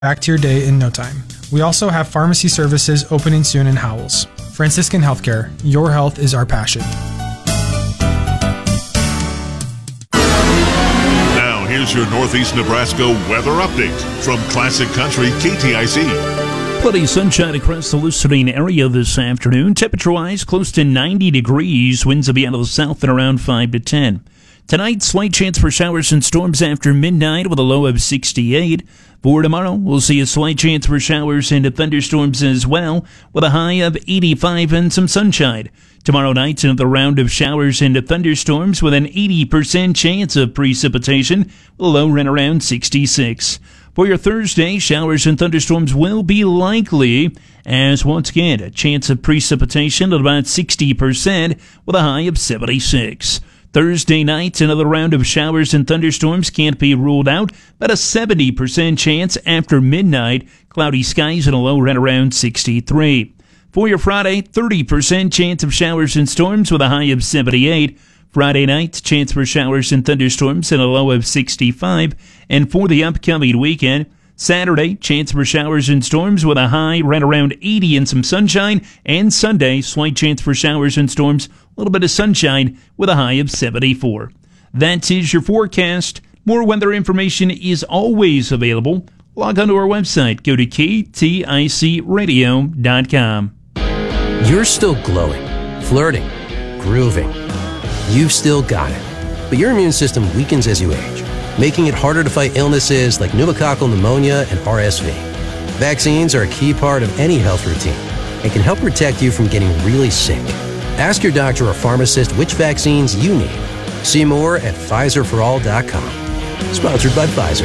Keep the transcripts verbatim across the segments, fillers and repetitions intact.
back to your day in no time. We also have pharmacy services opening soon in Howells. Franciscan Healthcare. Your health is our passion. Now, here's your Northeast Nebraska weather update from Classic Country K T I C. Plenty of sunshine across the listening area this afternoon. Temperature-wise, close to ninety degrees. Winds will be out of the south at around five to ten. Tonight, slight chance for showers and storms after midnight with a low of sixty-eight. For tomorrow, we'll see a slight chance for showers and thunderstorms as well with a high of eighty-five and some sunshine. Tomorrow night, another round of showers and thunderstorms with an eighty percent chance of precipitation with a low right around sixty-six. For your Thursday, showers and thunderstorms will be likely, as once again, a chance of precipitation at about sixty percent with a high of seventy-six. Thursday night, another round of showers and thunderstorms can't be ruled out, but a seventy percent chance after midnight. Cloudy skies and a low right around sixty-three. For your Friday, thirty percent chance of showers and storms with a high of seventy-eight. Friday night, chance for showers and thunderstorms and a low of sixty-five. And for the upcoming weekend, Saturday, chance for showers and storms with a high right around eighty and some sunshine. And Sunday, slight chance for showers and storms, a little bit of sunshine with a high of seventy-four. That is your forecast. More weather information is always available. Log on to our website. Go to K T I C radio dot com. You're still glowing, flirting, grooving. You've still got it. But your immune system weakens as you age, making it harder to fight illnesses like pneumococcal pneumonia and R S V. Vaccines are a key part of any health routine and can help protect you from getting really sick. Ask your doctor or pharmacist which vaccines you need. See more at Pfizer for all dot com. Sponsored by Pfizer.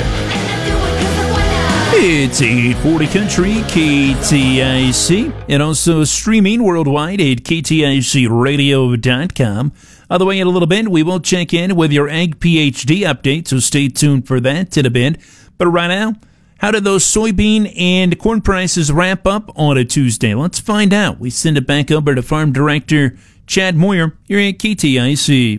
It's eight forty Country, K T I C, and also streaming worldwide at K T I C radio dot com. On the way in a little bit, we will check in with your Ag PhD update, so stay tuned for that in a bit. But right now, how did those soybean and corn prices wrap up on a Tuesday? Let's find out. We send it back over to Farm Director Chad Moyer here at K T I C.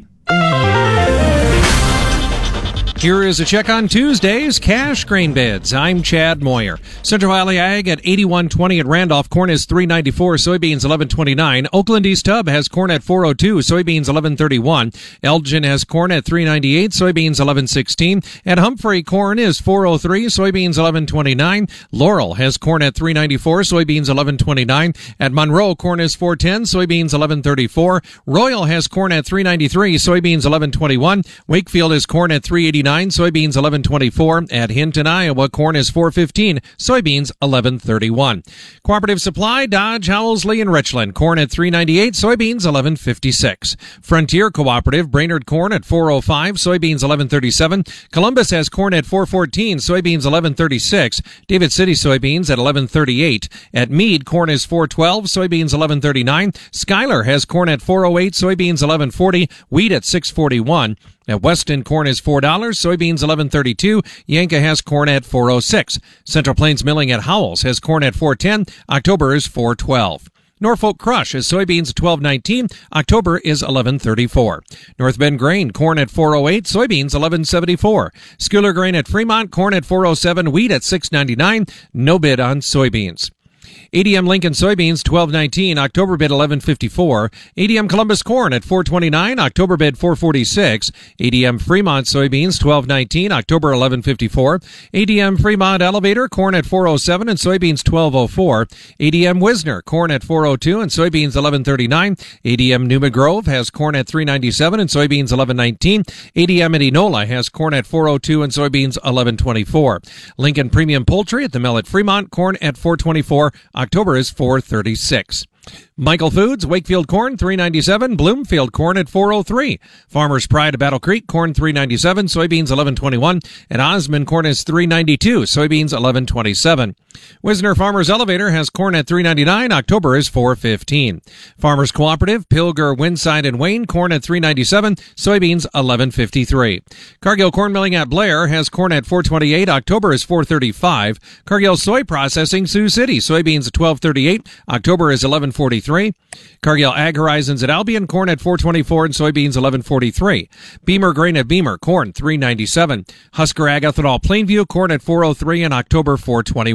Here is a check on Tuesday's cash grain bids. I'm Chad Moyer. Central Valley Ag at eighty-one twenty at Randolph. Corn is three ninety-four. Soybeans eleven twenty-nine. Oakland East Hub has corn at four oh two. Soybeans eleven thirty-one. Elgin has corn at three ninety-eight. Soybeans eleven sixteen. At Humphrey, corn is four oh three. Soybeans eleven twenty-nine. Laurel has corn at three ninety-four. Soybeans eleven twenty-nine. At Monroe, corn is four ten. Soybeans eleven thirty-four. Royal has corn at three ninety-three. Soybeans eleven twenty-one. Wakefield is corn at three eighty-nine. Soybeans eleven twenty-four. At Hinton, Iowa, corn is four fifteen. Soybeans eleven thirty-one. Cooperative Supply, Dodge, Howells, Lee, and Richland. Corn at three ninety-eight. Soybeans eleven fifty-six. Frontier Cooperative, Brainerd corn at four oh five. Soybeans eleven thirty-seven. Columbus has corn at four fourteen. Soybeans eleven thirty-six. David City soybeans at eleven thirty-eight. At Meade, corn is four twelve. Soybeans eleven thirty-nine. Schuyler has corn at four oh eight. Soybeans eleven forty. Wheat at six forty-one. At Weston, corn is four dollars. Soybeans eleven thirty-two. Yanka has corn at four oh six. Central Plains Milling at Howells has corn at four ten. October is four twelve. Norfolk Crush is soybeans twelve nineteen. October is eleven thirty-four. North Bend Grain, corn at four oh eight. Soybeans eleven seventy-four. Schuyler Grain at Fremont, corn at four oh seven. Wheat at six ninety-nine. No bid on soybeans. A D M Lincoln soybeans twelve nineteen, October bid eleven fifty-four. A D M Columbus corn at four twenty-nine, October bid four forty-six. A D M Fremont soybeans twelve nineteen, October eleven fifty-four. A D M Fremont Elevator corn at four oh seven and soybeans twelve oh four. A D M Wisner corn at four oh two and soybeans eleven thirty-nine. A D M Newman Grove has corn at three ninety-seven and soybeans eleven nineteen. A D M at Enola has corn at four oh two and soybeans eleven twenty-four. Lincoln Premium Poultry at the mill at Fremont, corn at four twenty-four. October is four thirty-six. Michael Foods, Wakefield corn three ninety-seven, Bloomfield corn at four oh three. Farmers Pride of Battle Creek corn three ninety-seven, soybeans eleven twenty-one, and Osmond corn is three ninety-two, soybeans eleven twenty-seven. Wisner Farmers Elevator has corn at three ninety-nine, October is four fifteen. Farmers Cooperative, Pilger, Winside, and Wayne corn at three ninety-seven, soybeans eleven fifty-three. Cargill Corn Milling at Blair has corn at four twenty-eight, October is four thirty-five. Cargill Soy Processing, Sioux City, soybeans at twelve thirty-eight, October is eleven forty-three. forty-three. Cargill Ag Horizons at Albion, corn at four twenty-four and soybeans eleven forty-three. Beamer Grain at Beamer, corn three ninety-seven. Husker Ag Ethanol Plainview, corn at four oh three and October four twenty.